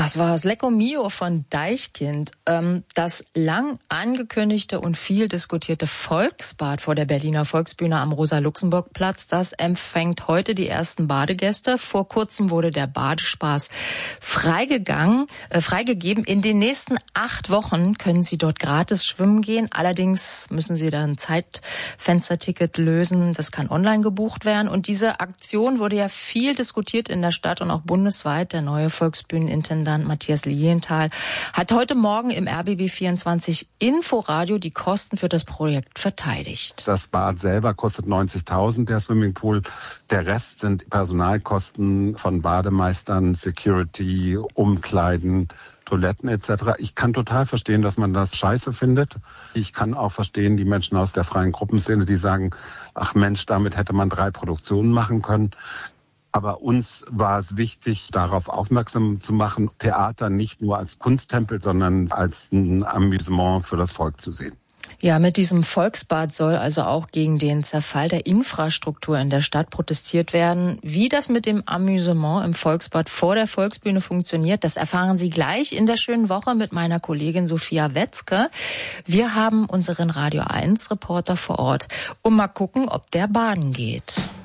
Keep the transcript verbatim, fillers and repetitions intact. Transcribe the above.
Das war das Lecco Mio von Deichkind. Das lang angekündigte und viel diskutierte Volksbad vor der Berliner Volksbühne am Rosa-Luxemburg-Platz, das empfängt heute die ersten Badegäste. Vor kurzem wurde der Badespaß freigegangen, äh, freigegeben. In den nächsten acht Wochen können Sie dort gratis schwimmen gehen. Allerdings müssen Sie dann ein Zeitfensterticket lösen. Das kann online gebucht werden. Und diese Aktion wurde ja viel diskutiert in der Stadt und auch bundesweit. Der neue Volksbühnenintendant Matthias Lilienthal hat heute Morgen im R B B vierundzwanzig Inforadio die Kosten für das Projekt verteidigt. Das Bad selber kostet neunzigtausend, der Swimmingpool. Der Rest sind Personalkosten von Bademeistern, Security, Umkleiden, Toiletten et cetera. Ich kann total verstehen, dass man das scheiße findet. Ich kann auch verstehen, die Menschen aus der freien Gruppenszene, die sagen, ach Mensch, damit hätte man drei Produktionen machen können. Aber uns war es wichtig, darauf aufmerksam zu machen, Theater nicht nur als Kunsttempel, sondern als ein Amüsement für das Volk zu sehen. Ja, mit diesem Volksbad soll also auch gegen den Zerfall der Infrastruktur in der Stadt protestiert werden. Wie das mit dem Amüsement im Volksbad vor der Volksbühne funktioniert, das erfahren Sie gleich in der schönen Woche mit meiner Kollegin Sophia Wetzke. Wir haben unseren Radio eins Reporter vor Ort und mal gucken, ob der baden geht.